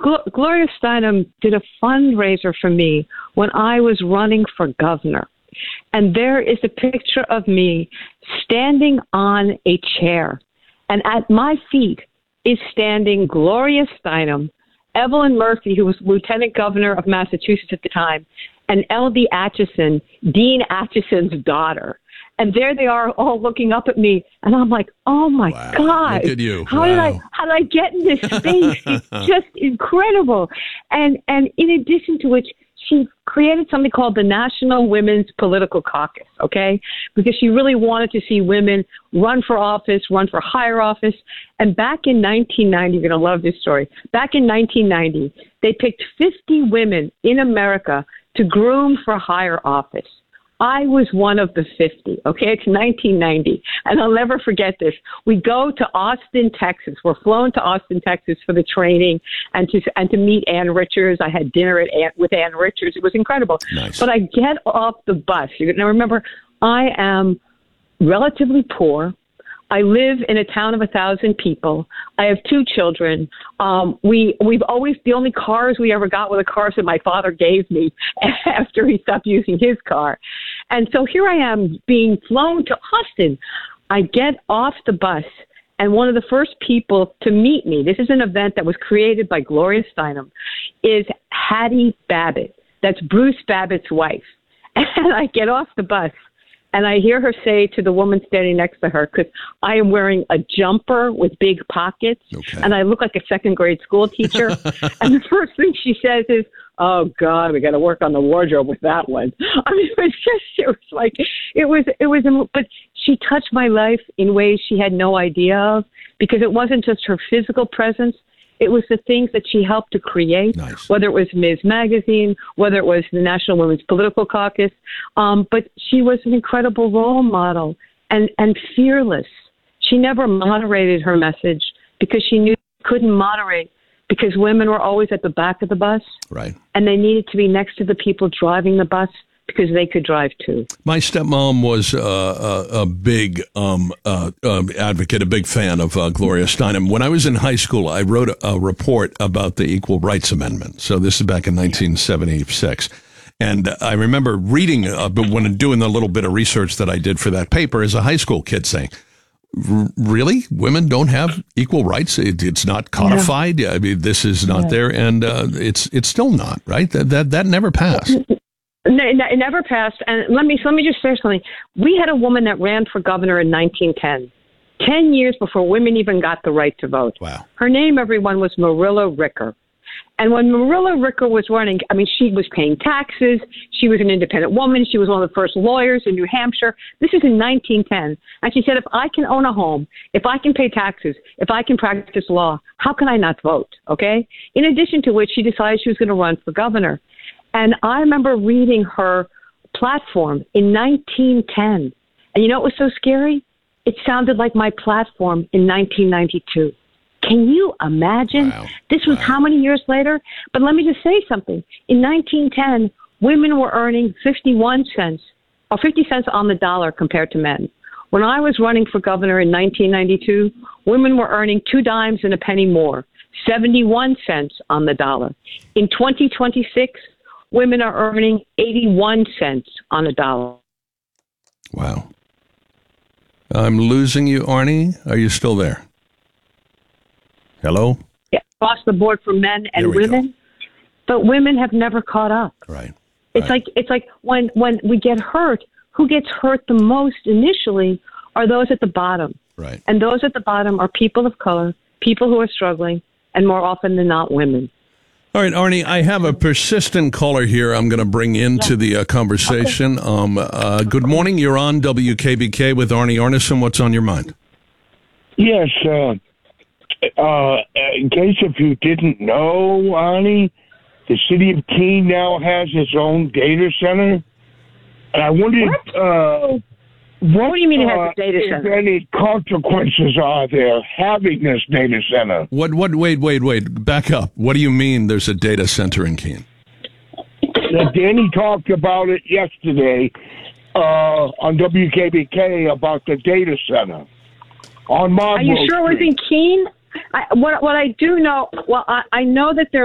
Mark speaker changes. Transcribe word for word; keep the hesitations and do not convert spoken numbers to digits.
Speaker 1: Gl- Gloria Steinem did a fundraiser for me when I was running for governor. And there is a picture of me standing on a chair. And at my feet is standing Gloria Steinem, Evelyn Murphy, who was lieutenant governor of Massachusetts at the time, and L D Atchison, Dean Atchison's daughter. And there they are all looking up at me. And I'm like, oh, my
Speaker 2: wow.
Speaker 1: God.
Speaker 2: Look at you.
Speaker 1: How,
Speaker 2: wow.
Speaker 1: did I, how did I get in this space? It's just incredible. And, and in addition to which, she created something called the National Women's Political Caucus, okay? Because she really wanted to see women run for office, run for higher office. And back in nineteen ninety, you're going to love this story. Back in nineteen ninety, they picked fifty women in America to groom for higher office. I was one of the fifty, okay? It's nineteen ninety, and I'll never forget this. We go to Austin, Texas. We're flown to Austin, Texas for the training and to and to meet Ann Richards. I had dinner at Ann, with Ann Richards. It was incredible.
Speaker 2: Nice.
Speaker 1: But I get off the bus. Now, remember, I am relatively poor. I live in a town of a thousand people. I have two children. Um, we, we've always, the only cars we ever got were the cars that my father gave me after he stopped using his car. And so here I am being flown to Austin. I get off the bus, and one of the first people to meet me, this is an event that was created by Gloria Steinem, is Hattie Babbitt. That's Bruce Babbitt's wife. And I get off the bus. And I hear her say to the woman standing next to her, because I am wearing a jumper with big pockets, okay. and I look like a second grade school teacher. And the first thing she says is, oh, God, we got to work on the wardrobe with that one. I mean, it was just, it was like, it was, it was, but she touched my life in ways she had no idea of, because it wasn't just her physical presence. It was the things that she helped to create, nice. Whether it was Miz Magazine, whether it was the National Women's Political Caucus. Um, but she was an incredible role model and, and fearless. She never moderated her message because she knew she couldn't moderate because women were always at the back of the bus.
Speaker 2: Right.
Speaker 1: And they needed to be next to the people driving the bus because they could drive too.
Speaker 2: My stepmom was uh, a, a big um, uh, uh, advocate, a big fan of uh, Gloria Steinem. When I was in high school, I wrote a, a report about the Equal Rights Amendment. So this is back in nineteen seventy-six. And I remember reading, uh, but when doing the little bit of research that I did for that paper as a high school kid saying, really? Women don't have equal rights? It, it's not codified? Yeah. I mean, this is not yeah. there. And uh, it's it's still not, right? That, that, that never passed.
Speaker 1: No, it never passed. And let me let me just say something. We had a woman that ran for governor in nineteen ten, ten years before women even got the right to vote.
Speaker 2: Wow.
Speaker 1: Her name, everyone, was Marilla Ricker. And when Marilla Ricker was running, I mean, she was paying taxes. She was an independent woman. She was one of the first lawyers in New Hampshire. This is in nineteen ten. And she said, if I can own a home, if I can pay taxes, if I can practice law, how can I not vote? Okay? In addition to which, she decided she was going to run for governor. And I remember reading her platform in nineteen ten. And you know what was so scary? It sounded like my platform in nineteen ninety-two. Can you imagine?
Speaker 2: Wow.
Speaker 1: This was
Speaker 2: wow.
Speaker 1: how many years later? But let me just say something. In nineteen ten, women were earning fifty-one cents or fifty cents on the dollar compared to men. When I was running for governor in nineteen ninety-two, women were earning two dimes and a penny more, seventy-one cents on the dollar. In twenty twenty-six, women are earning eighty-one cents on a dollar.
Speaker 2: Wow. I'm losing you, Arnie. Are you still there? Hello?
Speaker 1: Yeah, across the board for men and women. Go. But women have never caught up.
Speaker 2: Right.
Speaker 1: It's
Speaker 2: right.
Speaker 1: like it's like when, when we get hurt, who gets hurt the most initially are those at the bottom.
Speaker 2: Right.
Speaker 1: And those at the bottom are people of color, people who are struggling, and more often than not, women.
Speaker 2: All right, Arnie, I have a persistent caller here I'm going to bring into yeah. the uh, conversation. Okay. Um, uh, good morning. You're on W K B K with Arnie Arnesen. What's on your mind?
Speaker 3: Yes. Uh, uh, in case if you didn't know, Arnie, the city of Keene now has its own data center. And I wondered...
Speaker 1: What?
Speaker 3: Uh, What,
Speaker 1: what do you mean it has
Speaker 3: uh,
Speaker 1: a data center?
Speaker 3: Any consequences are there having this data center?
Speaker 2: What? What? Wait, wait, wait. Back up. What do you mean there's a data center in Keene?
Speaker 3: Uh, Danny talked about it yesterday uh, on W K B K about the data center on Marlboro
Speaker 1: Are you sure
Speaker 3: Street.
Speaker 1: it was in Keene? I, what, what I do know, well, I, I know that there